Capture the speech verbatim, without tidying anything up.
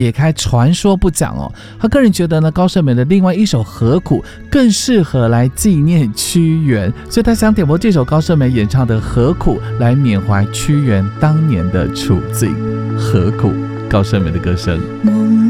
撇开传说不讲哦，他个人觉得呢，高胜美的另外一首何苦更适合来纪念屈原，所以他想点播这首高胜美演唱的何苦来缅怀屈原当年的处境。何苦，高胜美的歌声。